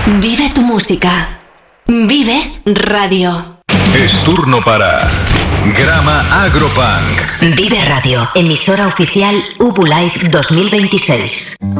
Vive tu música. Vive Radio. Es turno para Grama Agropunk. Vive Radio, emisora oficial UbuLife 2026.